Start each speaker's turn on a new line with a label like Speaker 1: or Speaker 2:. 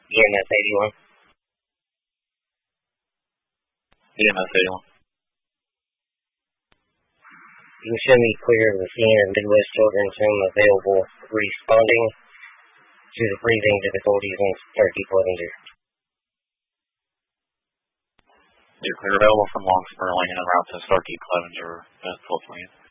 Speaker 1: EMS 81.
Speaker 2: EMS 81.
Speaker 1: You can show me clear of the scene of Midwest Children's Home available responding to the breathing difficulties in Starkey Clevenger.
Speaker 2: You're clear available from Long Sperling and en route to Starkey Clevenger at 1220.